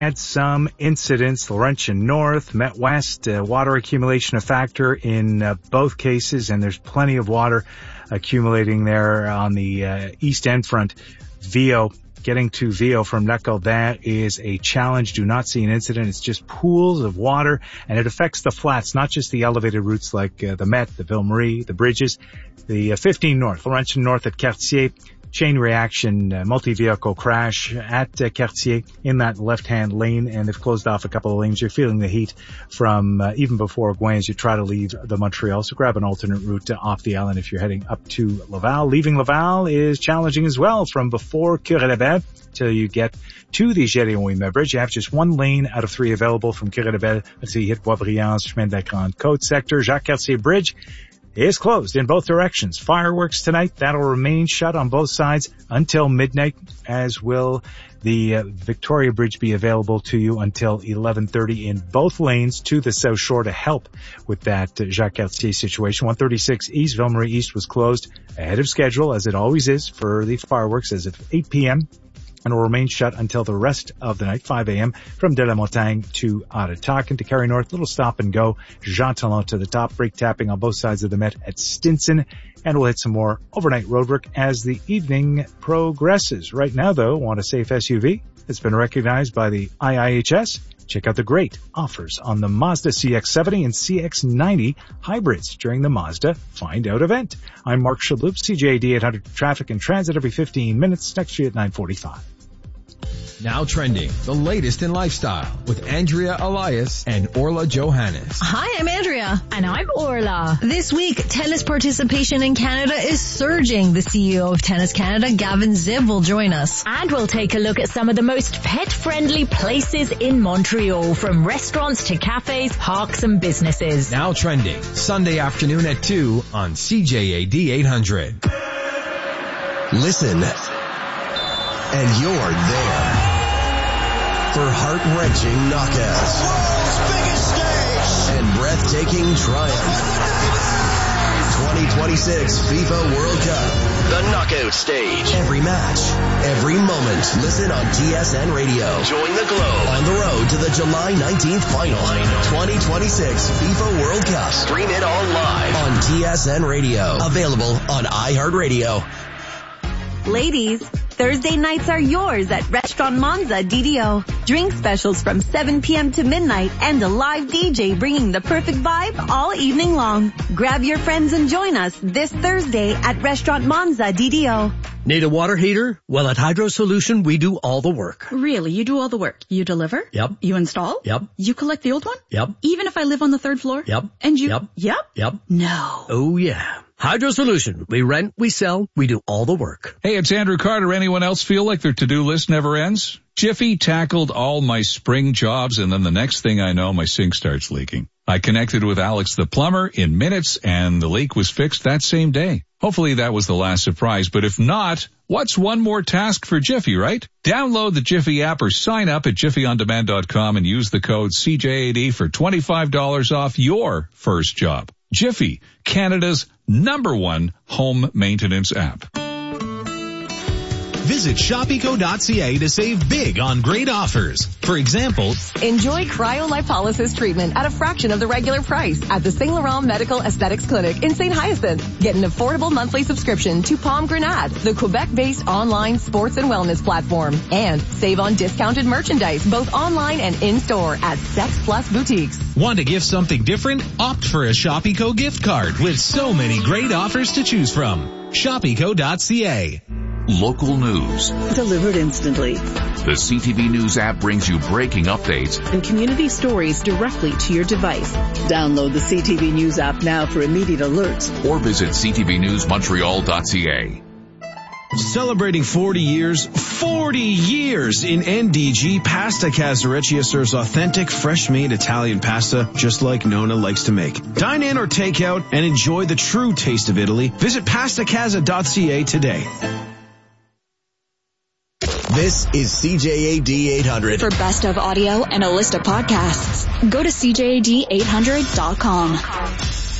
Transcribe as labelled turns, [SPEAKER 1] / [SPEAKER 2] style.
[SPEAKER 1] Had some incidents, Laurentian North, Met West, water accumulation a factor in both cases, and there's plenty of water accumulating there on the east end front. Vio, getting to Vio from Lac-Audin is a challenge. Do not see an incident. It's just pools of water, and it affects the flats, not just the elevated routes like the Met, the Ville-Marie, the bridges. The 15 North, Laurentian North at Cartier, chain reaction, multi-vehicle crash at Cartier in that left-hand lane, and they've closed off a couple of lanes. You're feeling the heat from even before Gouin as you try to leave the Montreal, so grab an alternate route off the island if you're heading up to Laval. Leaving Laval is challenging as well from before Cure-la-Belle till you get to the Gédéon Bridge. You have just one lane out of 3 available from Cure-la-Belle until you hit Boisbriand, Chemin de la Grande Côte sector. Jacques-Cartier Bridge is closed in both directions. Fireworks tonight, that'll remain shut on both sides until midnight, as will the Victoria Bridge be available to you until 11:30 in both lanes to the South Shore to help with that Jacques-Cartier situation. 136 East, Ville-Marie East was closed ahead of schedule, as it always is for the fireworks, as of 8 p.m. and will remain shut until the rest of the night, 5 a.m. from De La Montagne to Ottawa. To Carry North, little stop and go. Jean Talon to the top, brake tapping on both sides of the Met at Stinson, and we'll hit some more overnight roadwork as the evening progresses. Right now, though, want a safe SUV that's been recognized by the IIHS? Check out the great offers on the Mazda CX-70 and CX-90 hybrids during the Mazda Find Out event. I'm Mark Shalhoub, CJAD 800 Traffic and Transit every 15 minutes, next year at 9:45.
[SPEAKER 2] Now trending, the latest in lifestyle with Andrea Elias and Orla Johannes.
[SPEAKER 3] Hi, I'm Andrea.
[SPEAKER 4] And I'm Orla.
[SPEAKER 3] This week, tennis participation in Canada is surging. The CEO of Tennis Canada, Gavin Zib, will join us.
[SPEAKER 4] And we'll take a look at some of the most pet-friendly places in Montreal, from restaurants to cafes, parks and businesses.
[SPEAKER 2] Now trending, Sunday afternoon at 2 on CJAD 800.
[SPEAKER 5] Listen, and you're there for heart-wrenching knockouts,
[SPEAKER 6] world's biggest stage,
[SPEAKER 5] and breathtaking triumph. 2026 FIFA World Cup, the knockout stage. Every match, every moment. Listen on TSN Radio. Join the globe on the road to the July 19th final. 2026 FIFA World Cup. Stream it all live on TSN Radio. Available on iHeartRadio.
[SPEAKER 7] Ladies, Thursday nights are yours at Restaurant Monza DDO. Drink specials from 7 p.m. to midnight and a live DJ bringing the perfect vibe all evening long. Grab your friends and join us this Thursday at Restaurant Monza DDO.
[SPEAKER 8] Need a water heater? Well, at Hydro Solution, we do all the work.
[SPEAKER 9] Really? You do all the work? You deliver?
[SPEAKER 8] Yep.
[SPEAKER 9] You install?
[SPEAKER 8] Yep.
[SPEAKER 9] You collect the old one?
[SPEAKER 8] Yep.
[SPEAKER 9] Even if I live on the 3rd floor?
[SPEAKER 8] Yep.
[SPEAKER 9] And you?
[SPEAKER 8] Yep.
[SPEAKER 9] Yep?
[SPEAKER 8] Yep.
[SPEAKER 9] No.
[SPEAKER 8] Oh, yeah. Hydro Solution. We rent, we sell, we do all the work.
[SPEAKER 10] Hey, it's Andrew Carter. Anyone else feel like their to-do list never ends? Jiffy tackled all my spring jobs, and then the next thing I know, my sink starts leaking. I connected with Alex the plumber in minutes, and the leak was fixed that same day. Hopefully that was the last surprise, but if not, what's one more task for Jiffy, right? Download the Jiffy app or sign up at jiffyondemand.com and use the code CJAD for $25 off your first job. Jiffy, Canada's #1 home maintenance app.
[SPEAKER 11] Visit shopeco.ca to save big on great offers. For example,
[SPEAKER 12] enjoy cryolipolysis treatment at a fraction of the regular price at the Saint Laurent Medical Aesthetics Clinic in St. Hyacinthe. Get an affordable monthly subscription to Palm Grenade, the Quebec-based online sports and wellness platform. And save on discounted merchandise, both online and in-store at Sex Plus Boutiques.
[SPEAKER 11] Want to gift something different? Opt for a Shopeco gift card with so many great offers to choose from. Shopeco.ca.
[SPEAKER 13] Local news
[SPEAKER 14] delivered instantly.
[SPEAKER 13] The CTV News app brings you breaking updates
[SPEAKER 14] and community stories directly to your device. Download the CTV News app now for immediate alerts.
[SPEAKER 13] Or visit ctvnewsmontreal.ca.
[SPEAKER 15] Celebrating 40 years in NDG, Pasta Casareccia serves authentic, fresh-made Italian pasta just like Nona likes to make. Dine in or take out and enjoy the true taste of Italy. Visit pastacasa.ca today.
[SPEAKER 5] This is CJAD 800.
[SPEAKER 16] For best of audio and a list of podcasts, go to CJAD800.com.